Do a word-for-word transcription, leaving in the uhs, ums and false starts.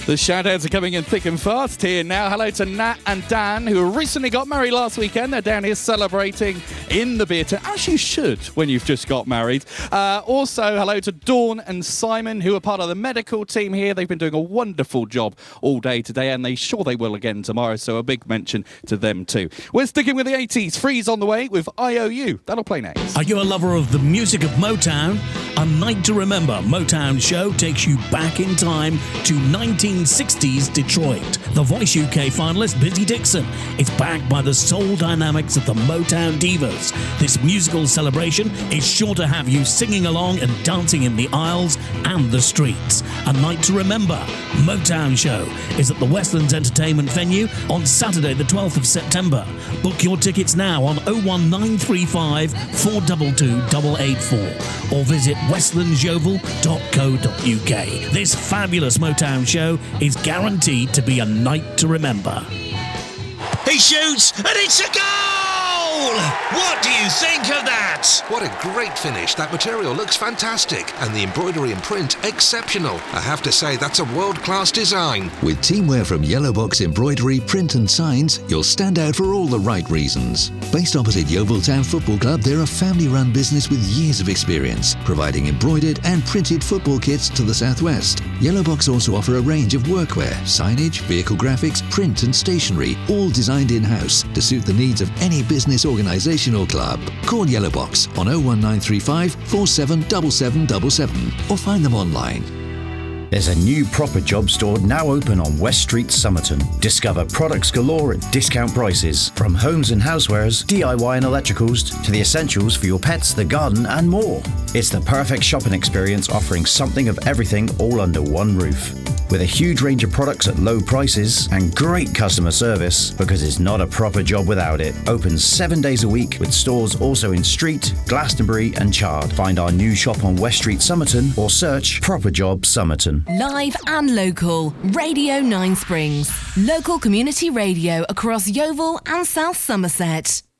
The shout-outs are coming in thick and fast here now. Hello to Nat and Dan, who recently got married last weekend. They're down here celebrating in the beer tent, as you should when you've just got married. Uh, also, hello to Dawn and Simon, who are part of the medical team here. They've been doing a wonderful job all day today, and they sure they will again tomorrow, so a big mention to them too. We're sticking with the eighties. Freeze on the way with I O U. That'll play next. Are you a lover of the music of Motown? A Night to Remember Motown show takes you back in time to nineteen sixties Detroit. The Voice U K finalist Busy Dixon is backed by the soul dynamics of the Motown Divas. This musical celebration is sure to have you singing along and dancing in the aisles and the streets. A Night to Remember Motown show is at the Westlands Entertainment venue on Saturday the twelfth of September. Book your tickets now on oh one nine three five, four two two, eight eight four or visit westlands yeovil dot co dot uk. This fabulous Motown show is guaranteed to be a night to remember. He shoots, and it's a goal! What do you think of that? What a great finish. That material looks fantastic, and the embroidery and print exceptional. I have to say, that's a world-class design. With teamwear from Yellow Box Embroidery, Print and Signs, you'll stand out for all the right reasons. Based opposite Yeovil Town Football Club, they're a family-run business with years of experience, providing embroidered and printed football kits to the southwest. Yellow Box also offer a range of workwear, signage, vehicle graphics, print and stationery, all designed in-house to suit the needs of any business, organisation or club. Call Yellow Box on oh one nine three five, four seven seven seven seven seven or find them online. There's a new Proper Job store now open on West Street, Somerton. Discover products galore at discount prices, from homes and housewares, D I Y and electricals, to the essentials for your pets, the garden and more. It's the perfect shopping experience, offering something of everything all under one roof. With a huge range of products at low prices and great customer service, because it's not a proper job without it. Open seven days a week with stores also in Street, Glastonbury and Chard. Find our new shop on West Street, Somerton or search Proper Job Somerton. Live and local, Radio Nine Springs. Local community radio across Yeovil and South Somerset.